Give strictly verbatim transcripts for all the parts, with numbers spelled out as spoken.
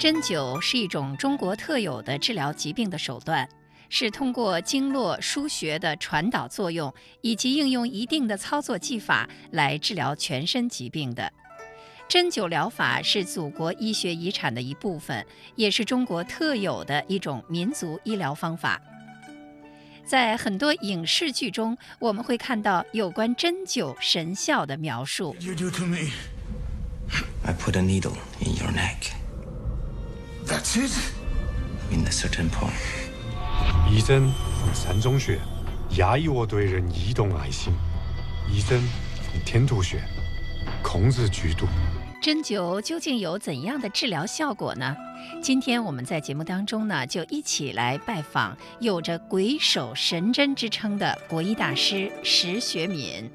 针灸是一种中国特有的治疗疾病的手段，是通过经络腧穴的传导作用以及应用一定的操作技法来治疗全身疾病的。针灸疗法是祖国医学遗产的一部分，也是中国特有的一种民族医疗方法。在很多影视剧中，我们会看到有关针灸神效的描述。 You do to me. I put a needle in your neck. That's it? In a certain point. 医针从山中穴，压抑我对人移动爱心；医针从天突穴，控制剧毒。 针灸究竟有怎样的治疗效果呢？今天我们在节目当中呢，就一起来拜访有着“鬼手神针”之称的国医大师石学敏。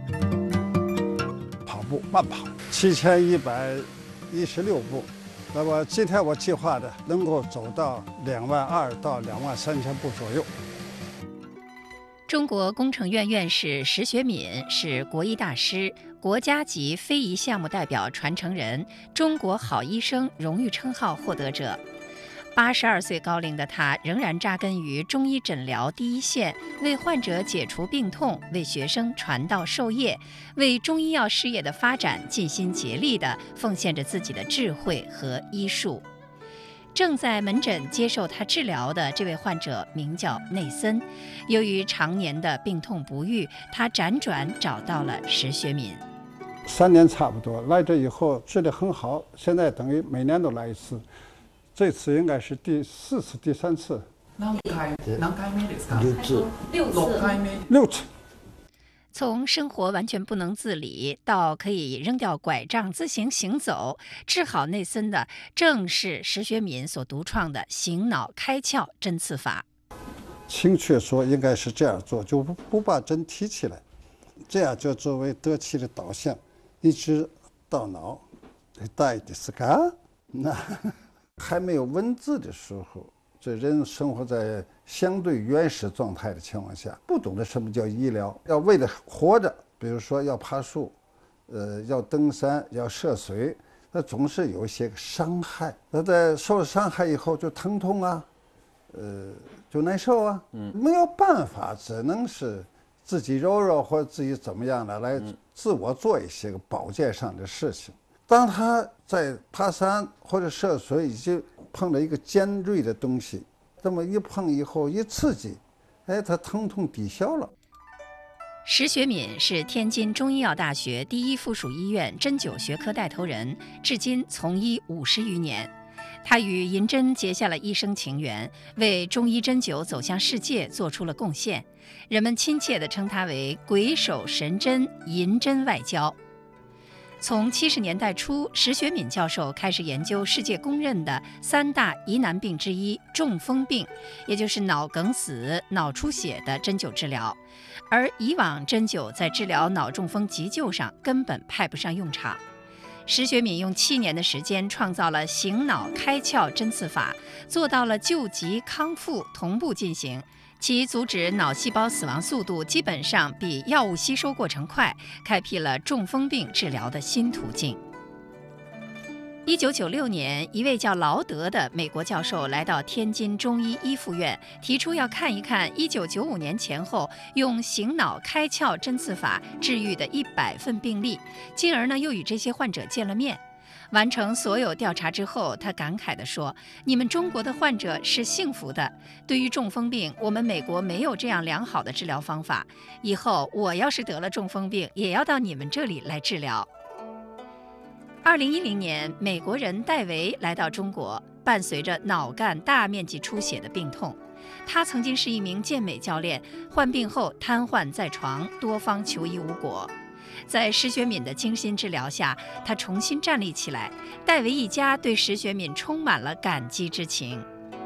跑步慢跑七千一百一十六步，那么今天我计划的能够走到两万二到两万三千步左右。 中国工程院院士石学敏是国医大师、国家级非遗项目代表传承人、中国好医生荣誉称号获得者。八十二岁高龄的他仍然扎根于中医诊疗第一线，为患者解除病痛，为学生传道授业，为中医药事业的发展尽心竭力地奉献着自己的智慧和医术。正在门诊接受他治疗的这位患者名叫内森，由于常年的病痛不愈，他辗转找到了石学敏。 三年差不多，来这以后治得很好，现在等于每年都来一次，这次应该是第四次、第三次。 何回何回目ですか？ 六次。 六回目。 六次。 从生活完全不能自理到可以扔掉拐杖自行行走，治好内森的正是石学敏所独创的醒脑开窍针刺法。 精确说应该是这样做，就不不把针提起来，这样就作为得气的导向，一直到脑。大的是嘎，那还没有文字的时候，这人生活在相对原始状态的情况下，不懂得什么叫医疗，要为了活着，比如说要爬树，呃，要登山，要涉水，那总是有一些伤害。那在受了伤害以后，就疼痛啊，呃，就难受啊，嗯，没有办法，只能是自己揉揉或者自己怎么样的来自我做一些个保健上的事情。当他在爬山或者涉水已经碰了一个尖锐的东西，这么一碰以后一刺激，哎，他疼痛抵消了。 石学敏是天津中医药大学第一附属医院针灸学科带头人，至今从医五十余年。他与银针结下了一生情缘，为中医针灸走向世界做出了贡献。人们亲切地称他为“鬼手神针”、“银针外交”。从七十年代初，石学敏教授开始研究世界公认的三大疑难病之一——中风病，也就是脑梗死、脑出血的针灸治疗。而以往针灸在治疗脑中风急救上根本派不上用场。石学敏用七年的时间创造了醒脑开窍针刺法，做到了救急康复同步进行。其阻止脑细胞死亡速度基本上比药物吸收过程快，开辟了中风病治疗的新途径。一九九六年，一位叫劳德的美国教授来到天津中医医附院，提出要看一看一九九五年前后用醒脑开窍针刺法治愈的一百份病例，进而呢又与这些患者见了面。完成所有调查之后，他感慨地说：“你们中国的患者是幸福的。对于中风病，我们美国没有这样良好的治疗方法。以后我要是得了中风病，也要到你们这里来治疗。”二零一零年，美国人戴维来到中国，伴随着脑干大面积出血的病痛。他曾经是一名健美教练，患病后瘫痪在床，多方求医无果。在石学敏的精心治疗下，他重新站立起来。戴维一家对石学敏充满了感激之情。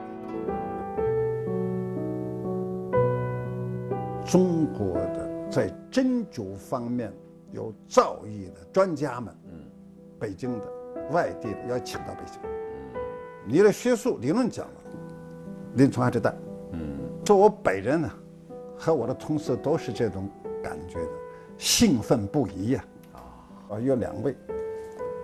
中国的在针灸方面有造诣的专家们，嗯，北京的、外地的要请到北京。你的学术理论讲了，临床还是带。嗯，做我本人呢，和我的同事都是这种感觉的。兴奋不已呀！啊，有两位，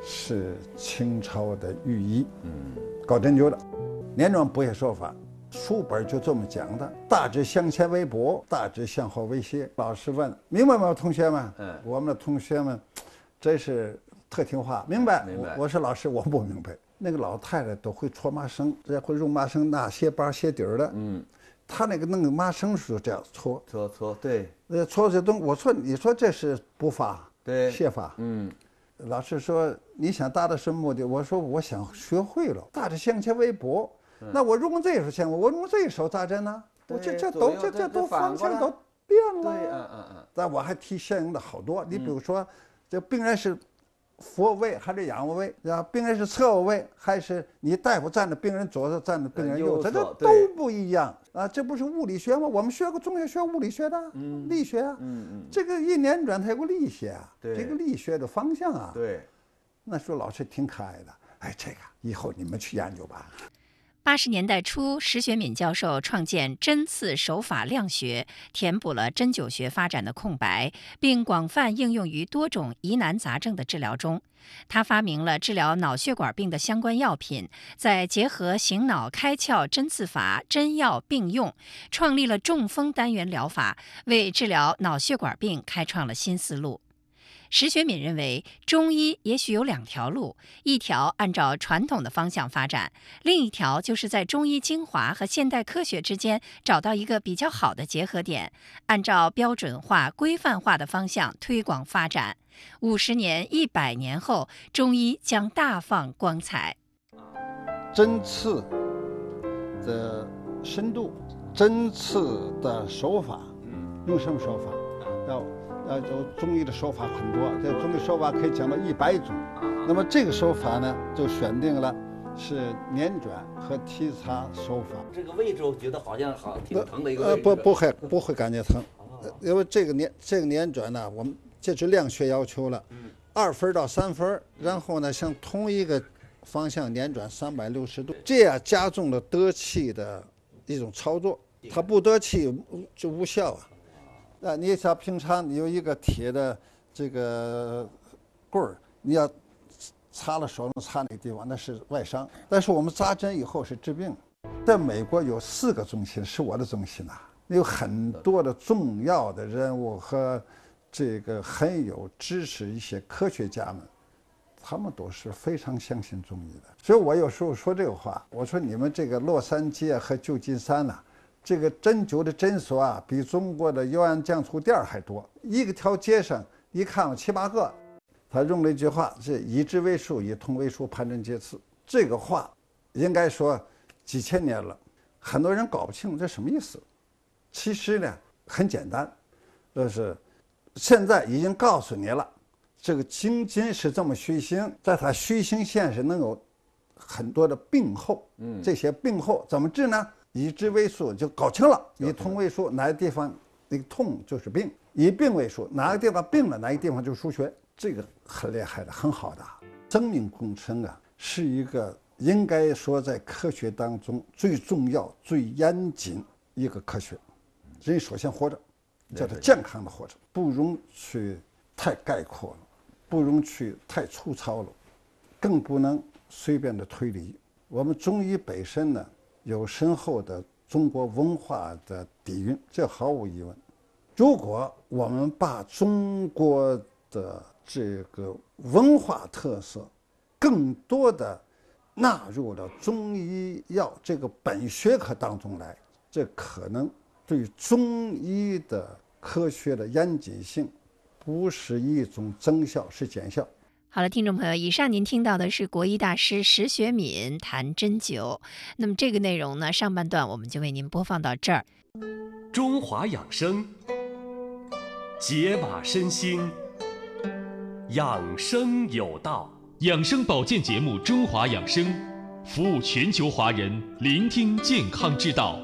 是清朝的御医，嗯，搞针灸的。年转补血手法，书本就这么讲的，大致向前为薄，大致向后为斜。老师问明白吗，同学们？嗯，我们的同学们真是特听话，明白。明白。我, 我说老师，我不明白。那个老太太都会搓麻绳，也会用麻绳拿鞋把鞋底儿的。嗯，她那个弄个麻绳时候这样搓搓搓，对， 呃，搓这东，我说你说这是补法， 对， 泻法，嗯。老师说你想达到什么目的？我说我想学会了，大致向前为薄。嗯、那我用这手向我，我用这手咋针呢？我这这都这这都方向都变了。 对，嗯嗯嗯。 但我还提相应的好多，你比如说，这病人是俯卧位还是仰卧位？啊，病人是侧卧位还是你大夫站着病人左侧站着病人右侧？这都不一样啊！这不是物理学吗？我们学过中学学物理学的，嗯，力学啊，嗯嗯，这个一年转它有个力学啊，对，这个力学的方向啊， 对。 那时候老师挺可爱的，哎，这个以后你们去研究吧。 八十年代初，石学敏教授创建针刺手法量学，填补了针灸学发展的空白，并广泛应用于多种疑难杂症的治疗中。他发明了治疗脑血管病的相关药品，再结合醒脑开窍针刺法，针药并用，创立了中风单元疗法，为治疗脑血管病开创了新思路。石学敏认为，中医也许有两条路，一条按照传统的方向发展，另一条就是在中医精华和现代科学之间找到一个比较好的结合点，按照标准化、规范化的方向推广发展。五十年、一百年后，中医将大放光彩。 针刺的深度，针刺的手法，用什么手法？要。呃，中医的手法很多，这中医手法可以讲到一百种。那么这个手法呢，就选定了是捻转和提擦手法。 这个位置我觉得好像好挺疼的一个位置。 呃，不不会不会感觉疼，因为这个捻这个捻转呢，我们这是量学要求了，二分到三分，然后呢向同一个方向捻转三百六十度，这样加重了得气的一种操作，它不得气就无效啊。啊，你像平常你有一个铁的这个棍儿，你要擦了手能擦那个地方，那是外伤。但是我们扎针以后是治病。在美国有四个中心，是我的中心呐、啊，有很多的重要的人物和这个很有知识一些科学家们，他们都是非常相信中医的。所以我有时候说这个话，我说你们这个洛杉矶和旧金山呐、啊。这个针灸的诊所啊，比中国的油盐酱醋店还多。一个条街上一看有七八个。他用了一句话：“是以治为术，以痛为术，判针解刺。”这个话应该说几千年了，很多人搞不清楚这什么意思。其实呢，很简单，就是现在已经告诉你了，这个经筋是这么虚行，在它虚行线是能有很多的病候。嗯，这些病候怎么治呢？以治为术就搞清了，以痛为术，哪个地方那个痛就是病；以病为术，哪个地方病了，哪个地方就是输血。这个很厉害的，很好的。生命工程啊，是一个应该说在科学当中最重要、最严谨一个科学。人首先活着，叫他健康的活着，不容去太概括了，不容去太粗糙了，更不能随便的推理。我们中医本身呢，有深厚的中国文化的底蕴，这毫无疑问。如果我们把中国的这个文化特色更多的纳入了中医药这个本学科当中来，这可能对中医的科学的严谨性不是一种增效，是减效。 好了，听众朋友，以上您听到的是国医大师石学敏谈针灸。那么这个内容呢，上半段我们就为您播放到这儿。 中华养生，解码身心，养生有道。养生保健节目《中华养生》，服务全球华人，聆听健康之道。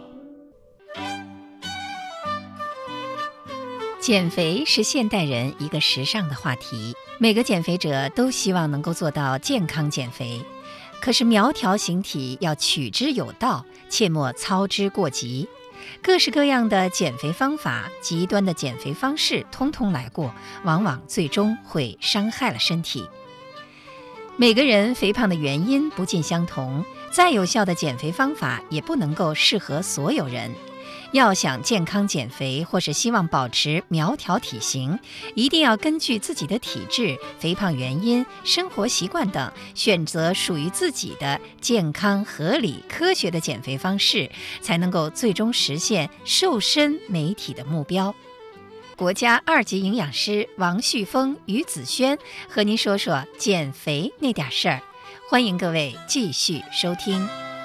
减肥是现代人一个时尚的话题，每个减肥者都希望能够做到健康减肥。可是苗条形体要取之有道，切莫操之过急。各式各样的减肥方法、极端的减肥方式通通来过，往往最终会伤害了身体。 每个人肥胖的原因不尽相同，再有效的减肥方法也不能够适合所有人。要想健康减肥，或是希望保持苗条体型，一定要根据自己的体质、肥胖原因、生活习惯等，选择属于自己的健康、合理、科学的减肥方式，才能够最终实现瘦身美体的目标。国家二级营养师王旭峰、于子轩和您说说减肥那点事儿，欢迎各位继续收听。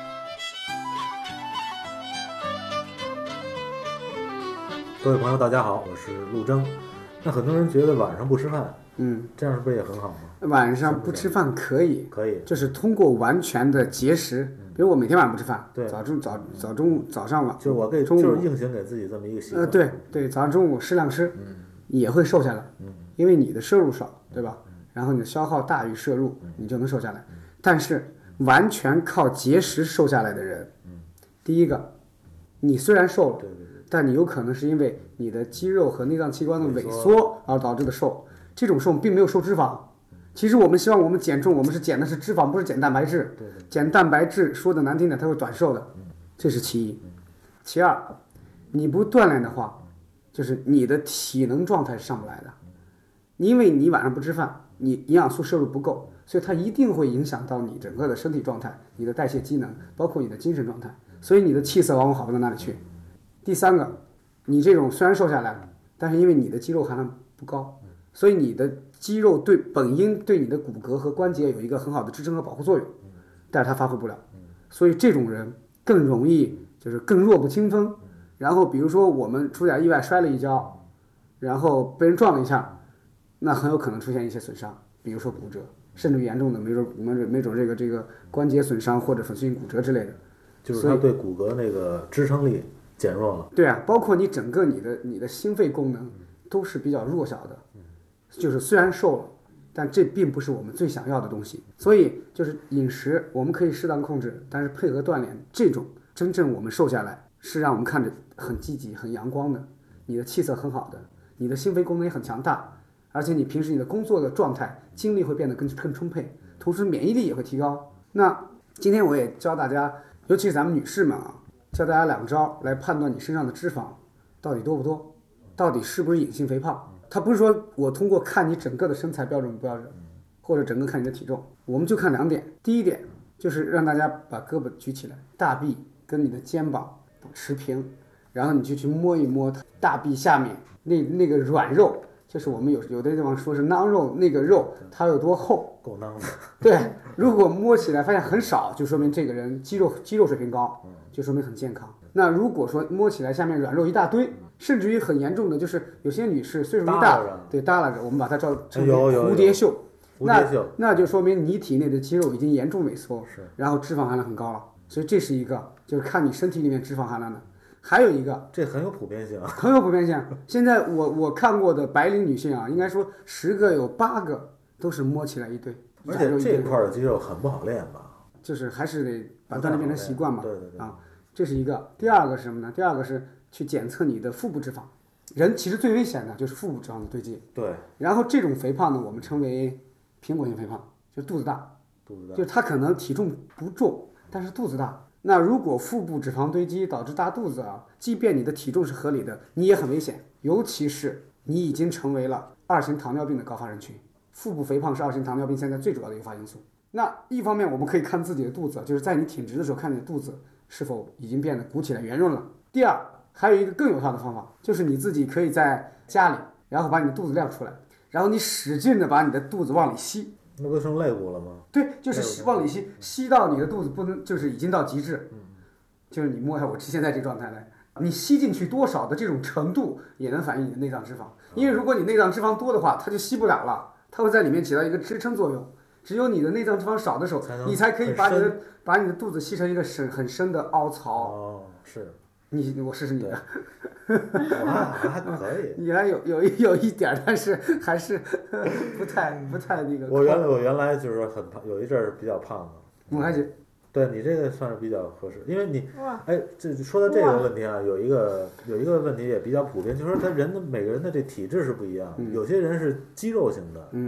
各位朋友大家好，我是陆征。那很多人觉得晚上不吃饭， 嗯， 这样是不是也很好吗？ 晚上不吃饭可以， 可以， 就是通过完全的节食，比如我每天晚上不吃饭， 对， 早中早早中午早上晚， 就是我给中午就是硬性给自己这么一个习惯， 呃，对对，早上中午适量吃， 嗯， 也会瘦下来， 嗯， 因为你的摄入少，对吧？然后你的消耗大于摄入，你就能瘦下来。但是完全靠节食瘦下来的人，嗯，第一个，你虽然瘦了， 对对对。 但你有可能是因为你的肌肉和内脏器官的萎缩而导致的瘦，这种瘦并没有瘦脂肪。其实我们希望我们减重，我们是减的是脂肪，不是减蛋白质。 对对对， 减蛋白质说的难听点，它会短瘦的，这是其一。其二，你不锻炼的话，就是你的体能状态是上不来的，因为你晚上不吃饭，你营养素摄入不够，所以它一定会影响到你整个的身体状态、你的代谢机能，包括你的精神状态，所以你的气色往往好不到哪里去。第三个，你这种虽然瘦下来了，但是因为你的肌肉含量不高，所以你的肌肉对本应对你的骨骼和关节有一个很好的支撑和保护作用，但是它发挥不了，所以这种人更容易就是更弱不禁风。然后比如说我们出点意外摔了一跤，然后被人撞了一下，那很有可能出现一些损伤，比如说骨折，甚至严重的没准没准没准这个这个关节损伤或者粉碎性骨折之类的， 就是它对骨骼那个支撑力减弱了。 对啊，包括你整个你的你的心肺功能都是比较弱小的，就是虽然瘦了，但这并不是我们最想要的东西。所以就是饮食我们可以适当控制，但是配合锻炼，这种真正我们瘦下来是让我们看着很积极、很阳光的，你的气色很好的，你的心肺功能也很强大，而且你平时你的工作的状态、精力会变得更更充沛，同时免疫力也会提高。那今天我也教大家，尤其是咱们女士们啊。教大家两招来判断你身上的脂肪到底多不多，到底是不是隐性肥胖。它不是说我通过看你整个的身材标准不标准，或者整个看你的体重，我们就看两点。第一点就是让大家把胳膊举起来，大臂跟你的肩膀持平，然后你就去摸一摸大臂下面那那个软肉，就是我们有有的地方说是囊肉，那个肉它有多厚， 够囊的。 对，如果摸起来发现很少，就说明这个人肌肉肌肉水平高，就说明很健康。那如果说摸起来下面软肉一大堆，甚至于很严重的，就是有些女士岁数一大，对，耷拉着，我们把它叫称为蝴蝶袖，那那就说明你体内的肌肉已经严重萎缩，然后脂肪含量很高了。所以这是一个，就是看你身体里面脂肪含量的。还有一个， 这很有普遍性， 很有普遍性。现在我我看过的白领女性啊，应该说十个有八个都是摸起来一堆， 而且这块的肌肉很不好练吧？ 就是还是得把锻炼变成习惯嘛。 对对对。 啊，这是一个。第二个是什么呢？第二个是去检测你的腹部脂肪。人其实最危险的就是腹部脂肪的堆积。 对。 然后这种肥胖呢，我们称为苹果型肥胖，就是肚子大。 肚子大。 就是他可能体重不重，但是肚子大。那如果腹部脂肪堆积导致大肚子啊，即便你的体重是合理的，你也很危险。尤其是你已经成为了二型糖尿病的高发人群。腹部肥胖是二型糖尿病现在最主要的一个发因素。那一方面我们可以看自己的肚子，就是在你挺直的时候看你的肚子是否已经变得鼓起来圆润了。第二，还有一个更有效的方法，就是你自己可以在家里，然后把你的肚子亮出来，然后你使劲的把你的肚子往里吸。 那不成肋骨了吗？ 对，就是往里吸，吸到你的肚子不能，就是已经到极致。嗯，就是你摸一下我现在这个状态来，你吸进去多少的这种程度，也能反映你的内脏脂肪。因为如果你内脏脂肪多的话，它就吸不了了，它会在里面起到一个支撑作用。只有你的内脏脂肪少的时候，你才可以把你的把你的肚子吸成一个深很深的凹槽。 哦，是。 你我试试你的， 我还还可以， 你还有有有一点，但是还是不太不太那个。 我原来我原来就是很胖，有一阵儿比较胖的。 我还行。 对你这个算是比较合适，因为你哎，这说到这个问题啊，有一个有一个问题也比较普遍，就是说他人的每个人的这体质是不一样， 嗯、 有些人是肌肉型的， 嗯，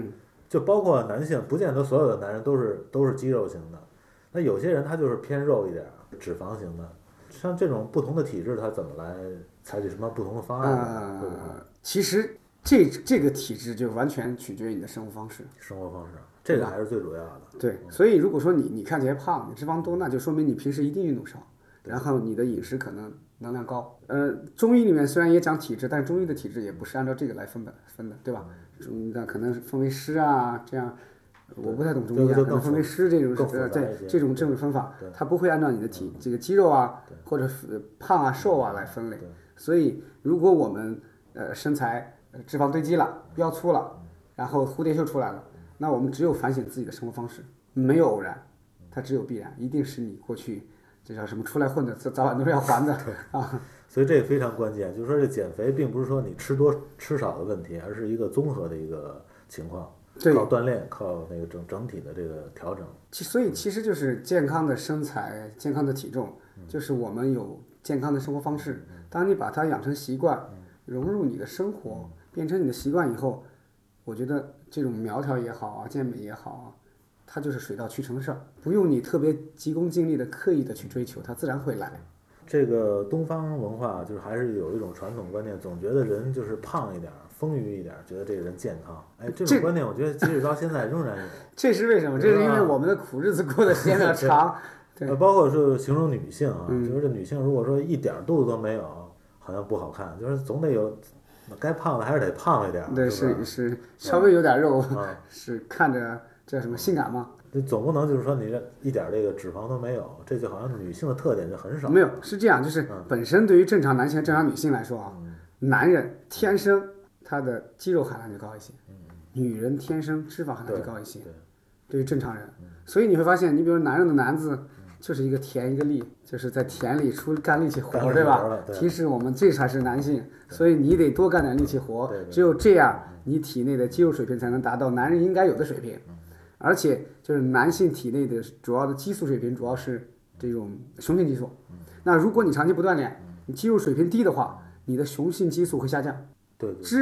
就包括男性，不见得所有的男人都是都是肌肉型的，那有些人他就是偏肉一点，脂肪型的。像这种不同的体质，他怎么来采取什么不同的方案？ 呃，其实这这个体质就完全取决于你的生活方式。 生活方式，这个还是最主要的。 对，所以如果说你你看起来胖，你脂肪多，那就说明你平时一定运动少，然后你的饮食可能能量高。呃，中医里面虽然也讲体质，但是中医的体质也不是按照这个来分的分的，对吧？中那可能分为湿啊，这样。我不太懂中医啊，可能分为湿这种呃，对这种这种分法，它不会按照你的体这个肌肉啊或者胖啊瘦啊来分类。所以如果我们呃身材脂肪堆积了、标粗了，然后蝴蝶袖出来了，那我们只有反省自己的生活方式，没有偶然，它只有必然，一定是你过去这叫什么出来混的，早晚都是要还的啊。 所以这个非常关键，就是说这减肥并不是说你吃多吃少的问题，而是一个综合的一个情况。靠锻炼，靠那个整整体的这个调整。 其所以其实就是健康的身材、健康的体重，就是我们有健康的生活方式。当你把它养成习惯，融入你的生活，变成你的习惯以后，我觉得这种苗条也好啊，健美也好啊，它就是水到渠成的事儿，不用你特别急功近利的刻意的去追求，它自然会来。 这个东方文化就是还是有一种传统观念，总觉得人就是胖一点、丰腴一点，觉得这个人健康。哎，这种观念我觉得即使到现在仍然有。 这是为什么？这是因为我们的苦日子过的时间比较长。对， 包括是形容女性啊，嗯、就是这女性如果说一点肚子都没有，好像不好看，就是总得有，该胖的还是得胖一点。 对， 是是稍微有点肉，嗯、是看着叫什么性感吗？ 你总不能就是说你这一点这个脂肪都没有，这就好像女性的特点就很少。 没有，是这样，就是本身对于正常男性、正常女性来说啊，嗯、男人天生他的肌肉含量就高一些，嗯、女人天生脂肪含量就高一些。对，对于正常人，嗯、所以你会发现，你比如男人的男字就是一个田一个力，就是在田里出干力气活，对吧？ 对， 其实我们这才是男性，所以你得多干点力气活，只有这样，你体内的肌肉水平才能达到男人应该有的水平。而且就是男性体内的主要的激素水平主要是这种雄性激素，那如果你长期不锻炼，你肌肉水平低的话，你的雄性激素会下降。 对对。